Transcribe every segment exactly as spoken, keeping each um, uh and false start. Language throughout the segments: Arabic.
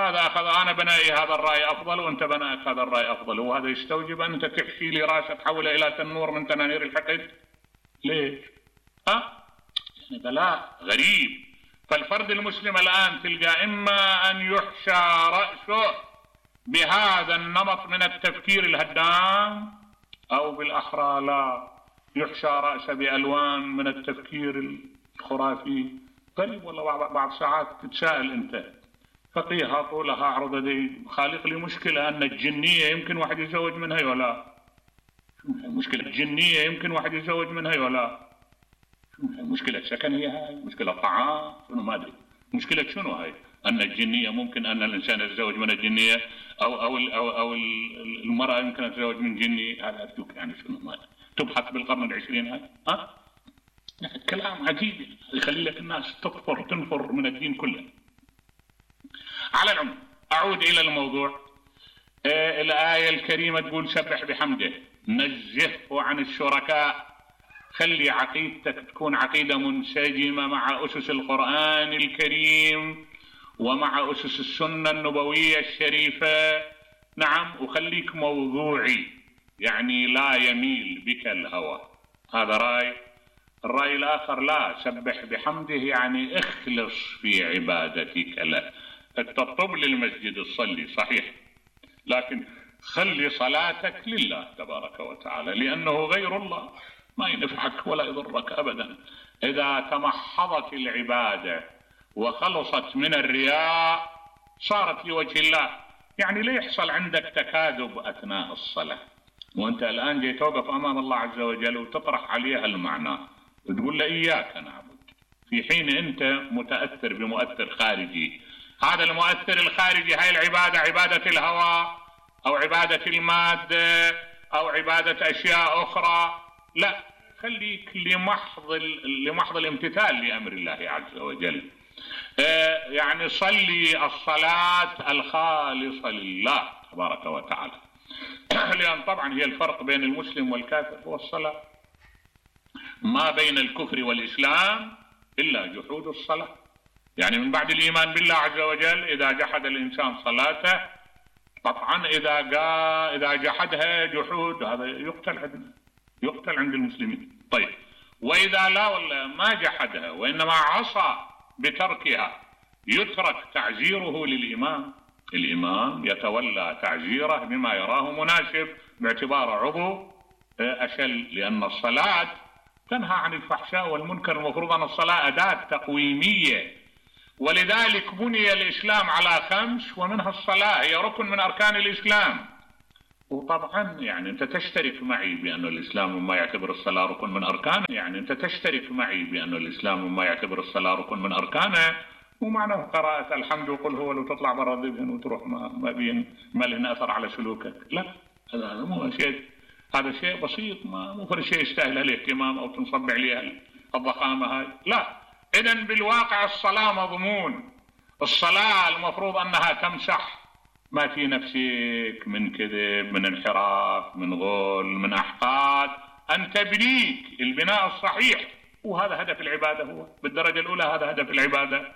هذا أخذ أنا بنائي هذا الرأي أفضل وأنت بنائك هذا الرأي أفضل، وهذا يستوجب أن أنت تحشي لي رأسه تحوله إلى تنور من تنانير الحقد؟ ليش؟ ها؟ يعني بلاء غريب. فالفرد المسلم الآن تلقى إما أن يحشى رأسه بهذا النمط من التفكير الهدام، أو بالأحرى لا، يحشى رأسه بألوان من التفكير الخرافي. طيب والله بعض ساعات تتساءل أنت، فقيها طولها عرض دي خالق لي مشكلة أن الجنية يمكن واحد يتزوج منها ولا؟ مشكلة الجنية يمكن واحد يتزوج منها ولا؟ مشكلة سكن هي هاي؟ مشكلة طعام؟ شنو ما أدري مشكلة شنو هاي؟ أن الجنية ممكن أن الإنسان يتزوج من الجنية، أو أو أو, أو المرأة يمكن أن تتزوج من جني. هذا أرجوك يعني شنو ما أدري. تبحث بالقرن العشرين هاي؟ ها؟ يعني كلام عجيب يخلي لك الناس تكفر تنفر من الدين كله. على العموم أعود إلى الموضوع. آه الآية الكريمة تقول سبح بحمده، نزهه عن الشركاء، خلي عقيدتك تكون عقيدة منسجمة مع أسس القرآن الكريم ومع أسس السنة النبوية الشريفة. نعم، وخليك موضوعي، يعني لا يميل بك الهوى. هذا رأي. الرأي الآخر لا، سبح بحمده يعني اخلص في عبادتك له. تطب للمسجد الصلي صحيح، لكن خلي صلاتك لله تبارك وتعالى، لأنه غير الله ما ينفعك ولا يضرك أبدا. إذا تمحضت العبادة وخلصت من الرياء صارت لوجه الله. يعني لا يحصل عندك تكاذب أثناء الصلاة وأنت الآن جاي توقف أمام الله عز وجل وتطرح عليها المعنى وتقول له إياك نعبد، في حين أنت متأثر بمؤثر خارجي. هذا المؤثر الخارجي هاي العبادة عبادة الهوى أو عبادة المادة أو عبادة أشياء أخرى. لا، خليك لمحض لمحض الامتثال لأمر الله عز وجل. آه يعني صلي الصلاة الخالصة لله تبارك وتعالى. لأن طبعا هي الفرق بين المسلم والكافر هو الصلاة. ما بين الكفر والإسلام إلا جحود الصلاة. يعني من بعد الإيمان بالله عز وجل إذا جحد الإنسان صلاته طبعا إذا جاء إذا جحدها جحود هذا يقتل عندنا، يقتل عند المسلمين. طيب، وإذا لا ولا ما جحدها وإنما عصى بتركها يترك تعزيره للإمام. الإمام يتولى تعزيره بما يراه مناسب باعتبار عضو أشل، لأن الصلاة تنهى عن الفحشاء والمنكر. المفروض أن الصلاة أداة تقويمية، ولذلك بني الإسلام على خمس ومنها الصلاة، هي ركن من أركان الإسلام. وطبعا يعني أنت تشترك معي بأن الإسلام مما يعتبر الصلاة ركن من أركانه، يعني أنت تشترك معي بأن الإسلام مما يعتبر الصلاة ركن من أركانه. ومعنى قراءة الحمد وقل هو لو تطلع برا الذبن وتروح ما, ما بين ما له أثر على سلوكك. لا، هذا مو شيء، هذا شيء بسيط، ما مو فرق شيء يستاهل الاهتمام أو تنصب عليها الضخامة هاي. لا، إذن بالواقع الصلاة مضمون. الصلاة المفروض أنها تمسح ما في نفسك من كذب، من انحراف، من غول، من أحقاد، أن تبنيك البناء الصحيح. وهذا هدف العبادة، هو بالدرجة الأولى هذا هدف العبادة.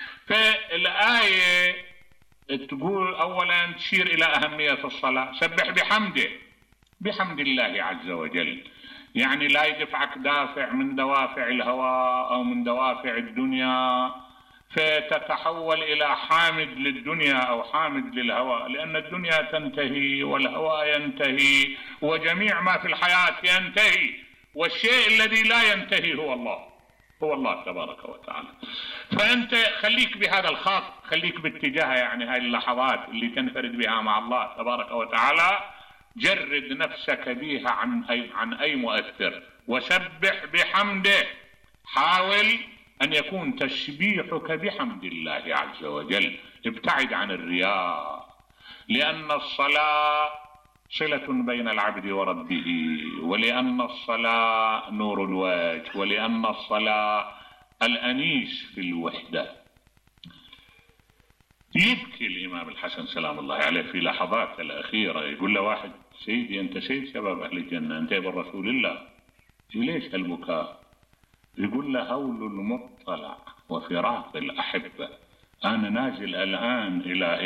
فالآية تقول أولا تشير إلى أهمية الصلاة. سبح بحمده، بحمد الله عز وجل، يعني لا يدفعك دافع من دوافع الهوى أو من دوافع الدنيا فتتحول إلى حامد للدنيا أو حامد للهوى، لأن الدنيا تنتهي والهوى ينتهي وجميع ما في الحياة ينتهي، والشيء الذي لا ينتهي هو الله، هو الله تبارك وتعالى. فأنت خليك بهذا الخط، خليك باتجاه يعني هاي اللحظات اللي تنفرد بها مع الله تبارك وتعالى، جرد نفسك بها عن أي, عن أي مؤثر وسبح بحمده. حاول أن يكون تسبيحك بحمد الله عز وجل، ابتعد عن الرياء، لأن الصلاة صلة بين العبد وربه، ولأن الصلاة نور الوجه، ولأن الصلاة الأنيس في الوحدة. يبكي الإمام الحسن سلام الله عليه في لحظات الأخيرة، يقول له واحد سيدي أنت سيد شباب أهل الجنة، أنت ابن رسول الله، ليش البكاء؟ يقول له هول المطلع وفراق الأحبة، أنا نازل الآن إلى